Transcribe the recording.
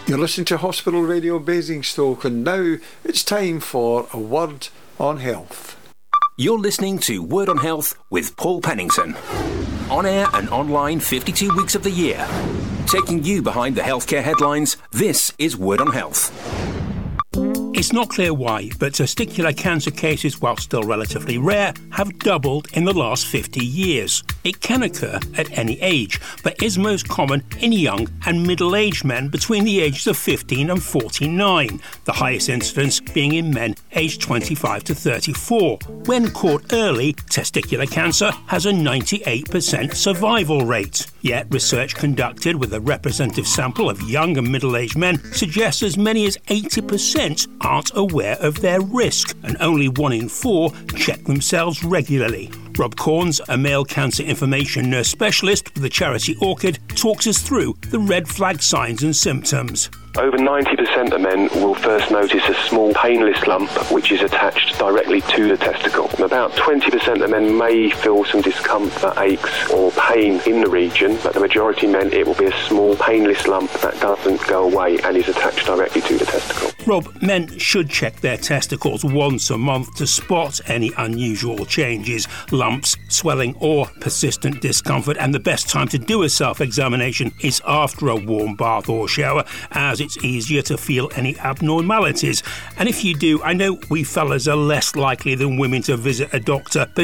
You're listening to Hospital Radio Basingstoke, and now it's time for a Word on Health. You're listening to Word on Health with Paul Pennington. On air and online 52 weeks of the year. Taking you behind the healthcare headlines, this is Word on Health. It's not clear why, but testicular cancer cases, while still relatively rare, have doubled in the last 50 years. It can occur at any age, but is most common in young and middle-aged men between the ages of 15 and 49, the highest incidence being in men aged 25 to 34. When caught early, testicular cancer has a 98% survival rate. Yet research conducted with a representative sample of young and middle-aged men suggests as many as 80% aren't aware of their risk, and only 1 in 4 check themselves regularly. Rob Corns, a male cancer information nurse specialist with the charity Orchid, talks us through the red flag signs and symptoms. Over 90% of men will first notice a small painless lump which is attached directly to the testicle. And about 20% of men may feel some discomfort, aches or pain in the region, but the majority of men it will be a small painless lump that doesn't go away and is attached directly to the testicle. Rob, men should check their testicles once a month to spot any unusual changes, lumps, swelling or persistent discomfort, and the best time to do a self-examination is after a warm bath or shower, as it's easier to feel any abnormalities. And if you do, I know we fellas are less likely than women to visit a doctor,